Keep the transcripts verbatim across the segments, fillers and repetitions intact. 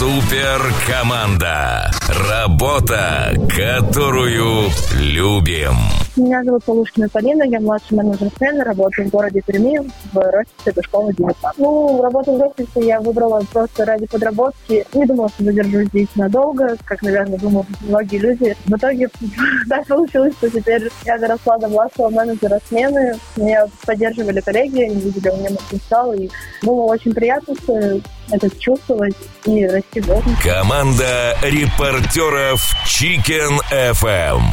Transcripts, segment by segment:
Суперкоманда. Работа, которую любим. Меня зовут Полушкина Полина, я младший менеджер смены, работаю в городе Перми, в Ростице, до школы девятнадцать. Ну, работу в Ростице я выбрала просто ради подработки. Не думала, что задержусь здесь надолго, как, наверное, думают многие люди. В итоге так получилось, что теперь я доросла до младшего менеджера смены. Меня поддерживали коллеги, они видели у меня потенциал, и было очень приятно это чувствовать и расти в этом. Команда репортеров Chicken эф эм.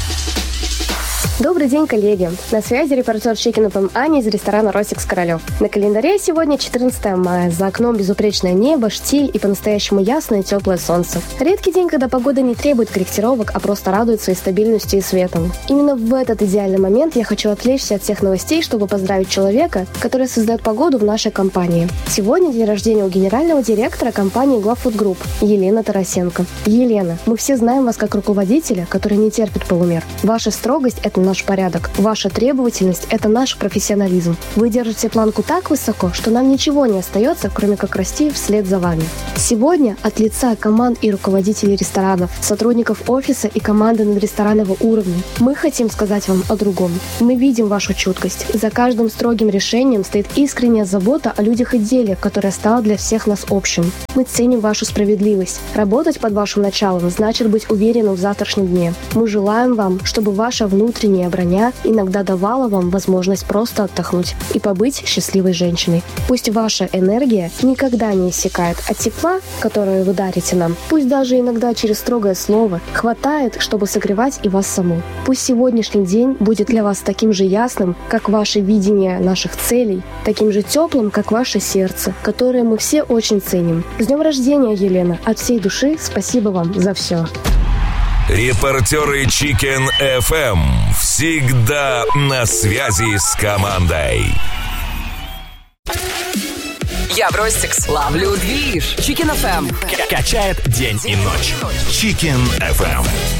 Добрый день, коллеги! На связи репортер Chicken эф эм Аня из ресторана «Ростикс Королев». На календаре сегодня четырнадцатое мая. За окном безупречное небо, штиль и по-настоящему ясное теплое солнце. Редкий день, когда погода не требует корректировок, а просто радует своей стабильностью и светом. Именно в этот идеальный момент я хочу отвлечься от всех новостей, чтобы поздравить человека, который создает погоду в нашей компании. Сегодня день рождения у генерального директора компании Главфуд Групп Елены Тарасенко. Елена, мы все знаем вас как руководителя, который не терпит полумер. Ваша строгость – это наш порядок. Ваша требовательность – это наш профессионализм. Вы держите планку так высоко, что нам ничего не остается, кроме как расти вслед за вами. Сегодня от лица команд и руководителей ресторанов, сотрудников офиса и команды надресторанного уровня мы хотим сказать вам о другом. Мы видим вашу чуткость. За каждым строгим решением стоит искренняя забота о людях и деле, которое стало для всех нас общим. Мы ценим вашу справедливость. Работать под вашим началом значит быть уверенным в завтрашнем дне. Мы желаем вам, чтобы ваша внутренняя броня иногда давала вам возможность просто отдохнуть и побыть счастливой женщиной. Пусть ваша энергия никогда не иссякает, а тепла, которое вы дарите нам, пусть даже иногда через строгое слово, хватает, чтобы согревать и вас саму. Пусть сегодняшний день будет для вас таким же ясным, как ваше видение наших целей, таким же теплым, как ваше сердце, которое мы все очень ценим. С днем рождения, Елена! От всей души спасибо вам за все. Репортеры Chicken эф эм всегда на связи с командой. Я в Ростикс. Ловлю движ. Chicken эф эм. Качает день и ночь. Chicken эф эм.